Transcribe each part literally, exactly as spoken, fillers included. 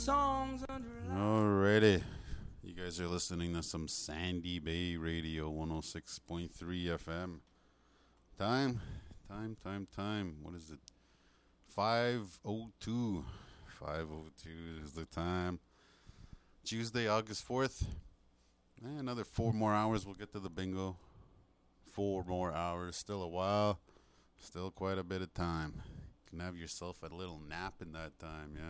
Alrighty. You guys are listening to some Sandy Bay Radio one oh six point three F M. Time, time, time, time. What is it? five oh two. five oh two is the time. Tuesday, August fourth. Eh, another four more hours. We'll get to the bingo. Four more hours. Still a while. Still quite a bit of time. You can have yourself a little nap in that time, yeah.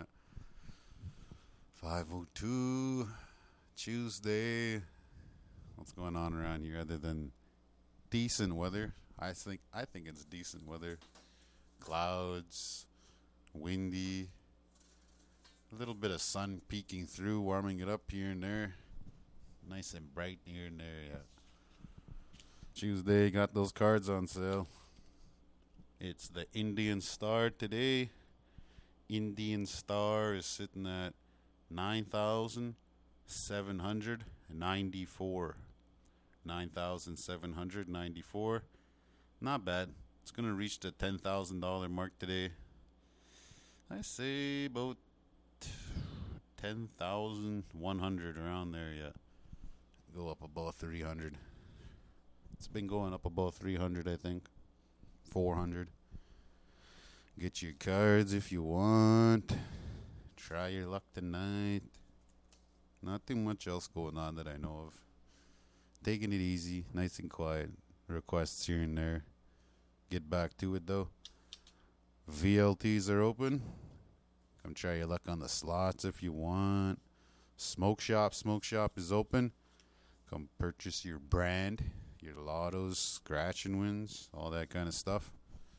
five oh two. Tuesday. What's going on around here other than decent weather? I think I think it's decent weather. Clouds, windy, a little bit of sun peeking through, warming it up here and there. Nice and bright here and there, yeah. Tuesday, got those cards on sale. It's the Indian Star today. Indian Star is sitting at nine thousand seven hundred ninety-four. nine thousand seven hundred ninety-four. Not bad. It's going to reach the ten thousand dollars mark today. I say about ten thousand one hundred around there, yeah. Go up above three hundred. It's been going up above three hundred, I think. four hundred. Get your cards if you want. Try your luck tonight. Nothing much else going on that I know of. Taking it easy, nice and quiet. Requests here and there. Get back to it though. V L Ts are open. Come try your luck on the slots if you want. Smoke Shop, Smoke Shop is open. Come purchase your brand, your lottos, scratch and wins, all that kind of stuff.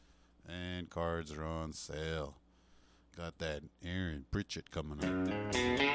And cards are on sale. Got that Aaron Pritchett coming up.